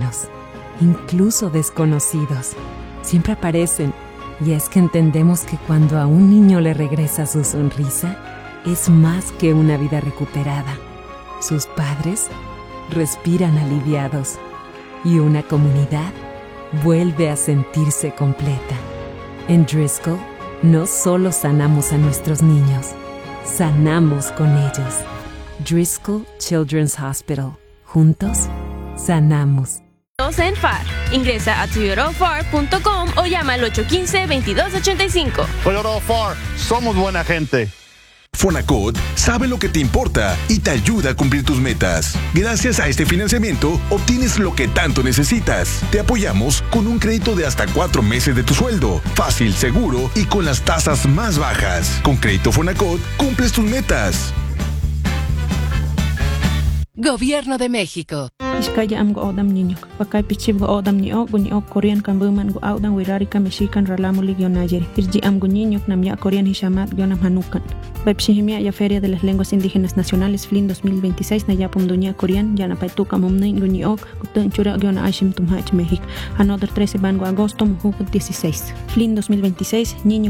humanos, incluso desconocidos. Siempre aparecen, y es que entendemos que cuando a un niño le regresa su sonrisa, es más que una vida recuperada. Sus padres respiran aliviados y una comunidad vuelve a sentirse completa. En Driscoll, no solo sanamos a nuestros niños, sanamos con ellos. Driscoll Children's Hospital. Juntos, sanamos. En FAR. Ingresa a toyotafar.com o llama al 815-2285. Toyota FAR, somos buena gente. Fonacot sabe lo que te importa y te ayuda a cumplir tus metas. Gracias a este financiamiento, obtienes lo que tanto necesitas. Te apoyamos con un crédito de hasta 4 meses de tu sueldo. Fácil, seguro y con las tasas más bajas. Con Crédito Fonacot, cumples tus metas. Gobierno de México. Iskaya am go odam niño. Pakay pichib go odam ni o Korean kan buman go audan wirarika mexican ralamo ligionayer. Irji am go niño namya Korean hishamat gionam hanukan. Pepsihimia ya Feria de las Lenguas Indígenas Nacionales FLIN 2026 na yapum dunia Korean ya na paituka mumne go kutun chura giona ashim tumhach México. Another 13 ban go agosto muhu 16. FLIN 2026 niño